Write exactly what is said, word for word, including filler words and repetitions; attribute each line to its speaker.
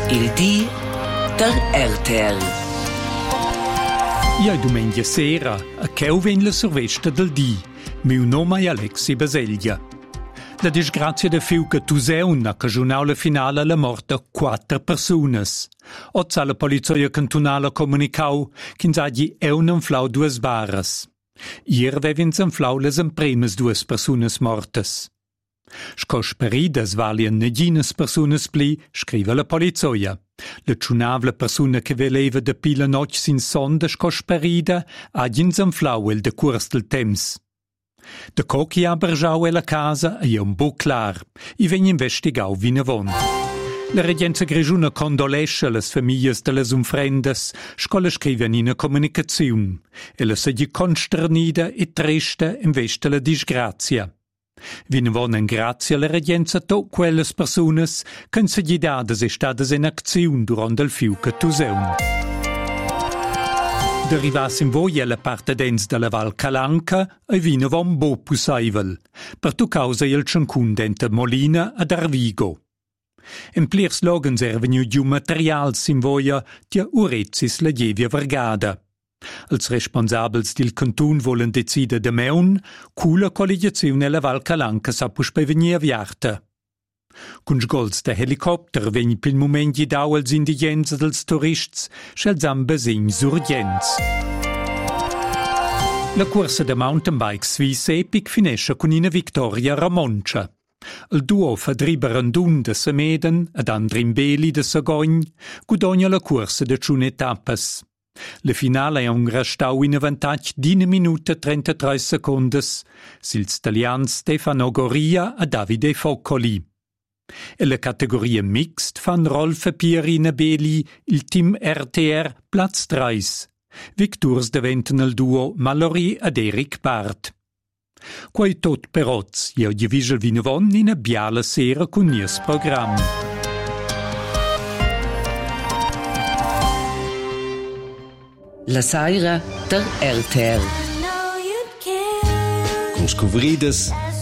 Speaker 1: Il di der R T L.
Speaker 2: Ja, domenica sera, a cheu ven la survesta del di. Meu nome è Alexi Baseglia. La disgrazia de fiuca Tuseun ha cagionau la finale la morte a quattro personas. Ozza la polizia cantonale comunicau che hagi eun inflau duas baras. Ier vevins inflau les impremes duas personas mortes. Scos peridas valien negines personas pli, scrive la polizia. La ciunavla persona che veleva de pila noc sin son de scos perida agins inflau el de curs del temps. De cochi ha bergiau e la casa e un bo clar. I ven investigau vinavon. La regenza grigiuna condolesce las famiglie de las umfrendas, scola scriven in comunicaziun. E la sedi consternida e triste investe la disgrazia. Vinavon en grazia la regenza to quelles personas che insegidades e stadas in acziun durant il fiuca Tuseun. Derivas in voi alla parte dens della Val Calanca e vinavon bo pussaivel, per tu causa il ciancun dente Molina ad Arvigo. In plirs logens erveniu giu materials in voia tia urezis la gievia vergada. Els responsabels dil cantun volen decide de meun, cu la collegiazione alla Val Calanca sa pusch prevenir viarta. Cun sgolz de helicopter vegn pil moment gidau als indigens dels turists, schels am besegns urgents. La corsa de mountainbike Swiss Epic finesce con una victoria ramoncia. Il duo fa driberandun de Semeden ad Andrin Beli de Sagogn gudogna la corsa de ciun etappas. La finale è un restau in avantatg d'una minuta trentatré secundas, sils italians Stefano Goria a Davide Foccoli. E la categoria mixt fan Rolf Pierina Beli il team R T R Platz tre. Victors diventen il duo Mallory ad Eric Bart. Quai tot per oz, io divisel vinavon in a biala sera con nies program.
Speaker 1: La saira der R T L.
Speaker 3: Con scovridas